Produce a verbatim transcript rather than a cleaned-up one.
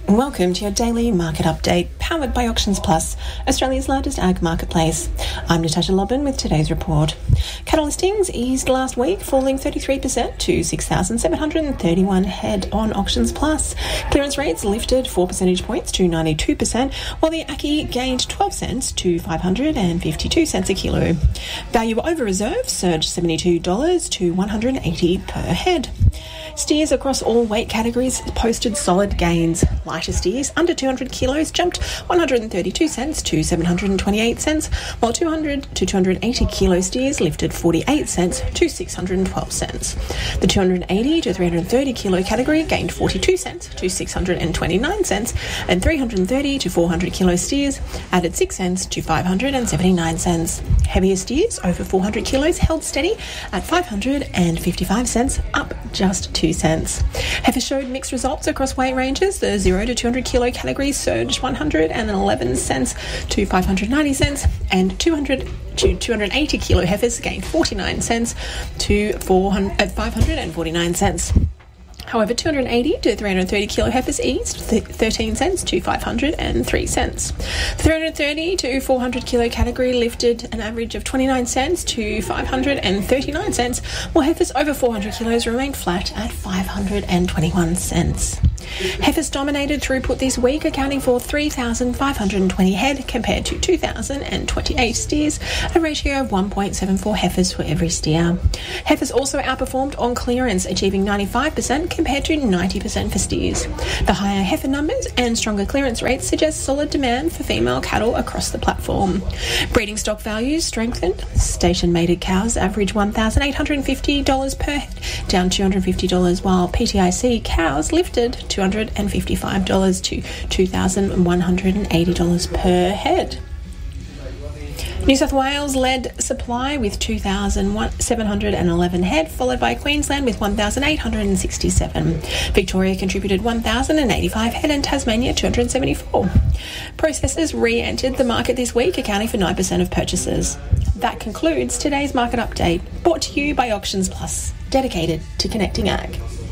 Welcome to your daily market update, powered by Auctions Plus, Australia's largest ag marketplace. I'm Natasha Lobban with today's report. Cattle listings eased last week, falling thirty-three percent to six thousand seven hundred thirty-one head on Auctions Plus. Clearance rates lifted four percentage points to ninety-two percent, while the Ackee gained twelve cents to five hundred fifty-two cents a kilo. Value over reserve surged seventy-two dollars to one hundred eighty dollars per head. Steers across all weight categories posted solid gains. Lighter steers under two hundred kilos jumped one hundred thirty-two cents to seven hundred twenty-eight cents, while two hundred to two hundred eighty kilo steers lifted forty-eight cents to six hundred twelve cents. The two hundred eighty to three hundred thirty kilo category gained forty-two cents to six hundred twenty-nine cents, and three hundred thirty to four hundred kilo steers added six cents to five hundred seventy-nine cents. Heavier steers over four hundred kilos held steady at five hundred fifty-five cents, up just two cents. Heifer showed mixed results across weight ranges. The zero to two hundred kilo category surged one hundred eleven cents to five hundred ninety cents, and two hundred to two hundred eighty kilo heifers gained forty-nine cents to five hundred forty-nine cents. However, two hundred eighty to three hundred thirty kilo heifers eased thirteen cents to five hundred three cents. The three hundred thirty to four hundred kilo category lifted an average of twenty-nine cents to five hundred thirty-nine cents, while heifers over four hundred kilos remained flat at five hundred twenty-one cents. Heifers dominated throughput this week, accounting for three thousand five hundred twenty head compared to two thousand twenty-eight steers, a ratio of one point seven four heifers for every steer. Heifers also outperformed on clearance, achieving ninety-five percent compared to ninety percent for steers. The higher heifer numbers and stronger clearance rates suggest solid demand for female cattle across the platform. Breeding stock values strengthened. Station-mated cows average one thousand eight hundred fifty dollars per head, down two hundred fifty dollars, while P T I C cows lifted two hundred fifty-five dollars to two thousand one hundred eighty dollars per head. New South Wales led supply with two thousand seven hundred eleven head, followed by Queensland with one thousand eight hundred sixty-seven. Victoria contributed one thousand eighty-five head and Tasmania two hundred seventy-four. Processors re-entered the market this week, accounting for nine percent of purchases. That concludes today's market update, brought to you by Auctions Plus, dedicated to connecting ag.